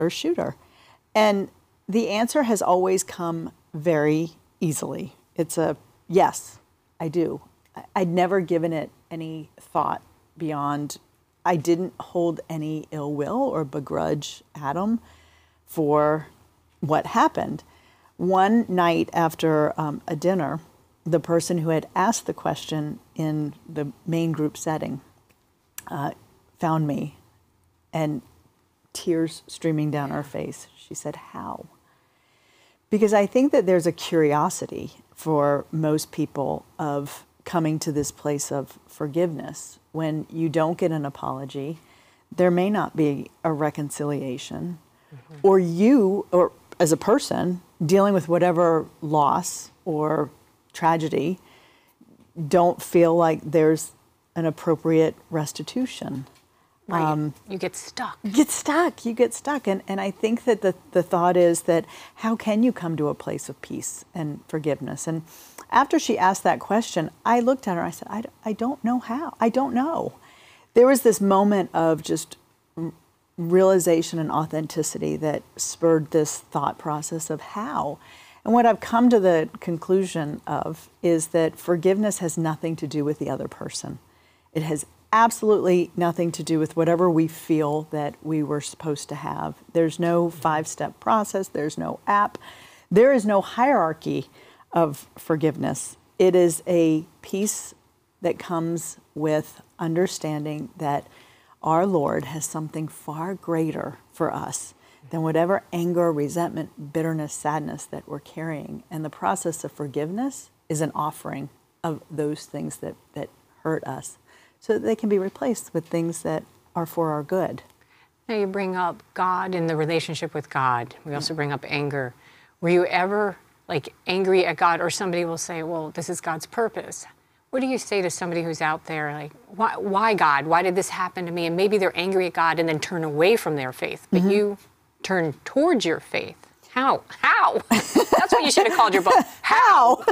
or shoot her? And the answer has always come very easily. It's a yes, I do. I'd never given it any thought beyond, I didn't hold any ill will or begrudge Adam for what happened. One night after a dinner, the person who had asked the question in the main group setting found me, and tears streaming down her face. She said, "How?" Because I think that there's a curiosity for most people of coming to this place of forgiveness. When you don't get an apology, there may not be a reconciliation, or you, or as a person, dealing with whatever loss or tragedy, don't feel like there's an appropriate restitution. Right. You get stuck. You get stuck. And I think that the thought is that how can you come to a place of peace and forgiveness? And after she asked that question, I looked at her and I said, I don't know how. I don't know. There was this moment of just realization and authenticity that spurred this thought process of how. And what I've come to the conclusion of is that forgiveness has nothing to do with the other person. It has absolutely nothing to do with whatever we feel that we were supposed to have. There's no 5-step process. There's no app. There is no hierarchy of forgiveness. It is a peace that comes with understanding that our Lord has something far greater for us than whatever anger, resentment, bitterness, sadness that we're carrying. And the process of forgiveness is an offering of those things that hurt us, so that they can be replaced with things that are for our good. Now you bring up God and the relationship with God. We also bring up anger. Were you ever angry at God, or somebody will say, well, this is God's purpose? What do you say to somebody who's out there like, why God? Why did this happen to me? And maybe they're angry at God and then turn away from their faith, but you turn towards your faith. How? That's what you should have called your book. How?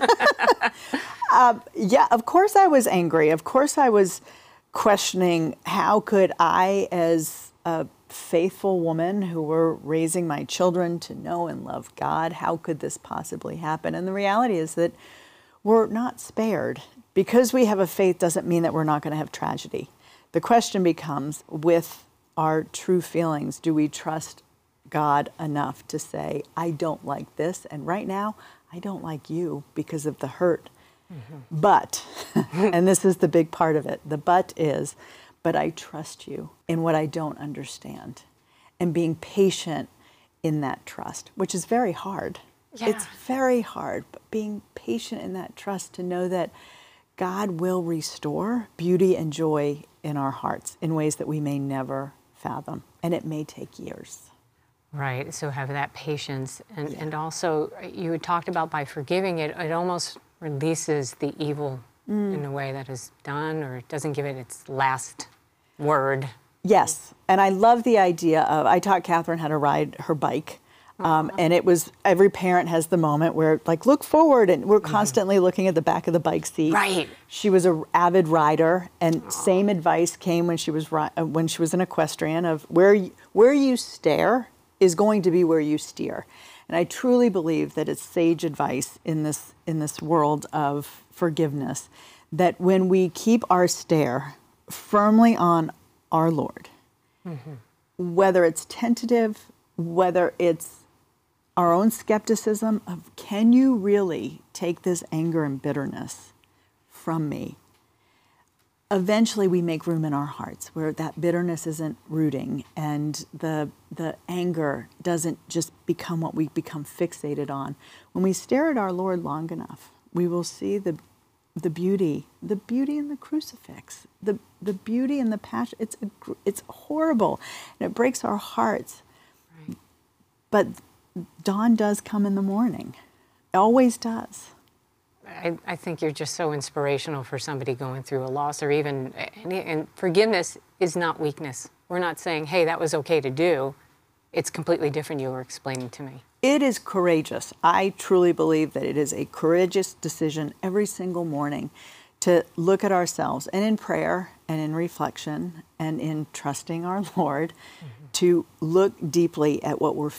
Yeah, of course I was angry. Of course I was questioning, how could I, as a faithful woman who were raising my children to know and love God, how could this possibly happen? And the reality is that we're not spared. Because we have a faith doesn't mean that we're not going to have tragedy. The question becomes, with our true feelings, do we trust God enough to say, I don't like this, and right now, I don't like you because of the hurt. But, and this is the big part of it, the but is, but I trust you in what I don't understand. And being patient in that trust, which is very hard. Yeah. It's very hard, but being patient in that trust to know that God will restore beauty and joy in our hearts in ways that we may never fathom. And it may take years. Right, so have that patience. And also, you had talked about by forgiving it, it almost releases the evil in a way that is done, or it doesn't give it its last word. Yes, and I love the idea of, I taught Catherine how to ride her bike. And it was, every parent has the moment where, look forward, and we're constantly looking at the back of the bike seat. Right. She was an avid rider, and same advice came when she was an equestrian of where you stare is going to be where you steer. And I truly believe that it's sage advice in this world of forgiveness, that when we keep our stare firmly on our Lord, whether it's tentative, whether it's our own skepticism of, can you really take this anger and bitterness from me? Eventually we make room in our hearts where that bitterness isn't rooting, and the anger doesn't just become what we become fixated on. When we stare at our Lord long enough, we will see the beauty in the crucifix, the beauty in the passion. It's horrible, and it breaks our hearts. Right. But dawn does come in the morning. It always does. I think you're just so inspirational for somebody going through a loss, or even, and forgiveness is not weakness. We're not saying, hey, that was okay to do. It's completely different, you were explaining to me. It is courageous. I truly believe that it is a courageous decision every single morning to look at ourselves, and in prayer and in reflection and in trusting our Lord to look deeply at what we're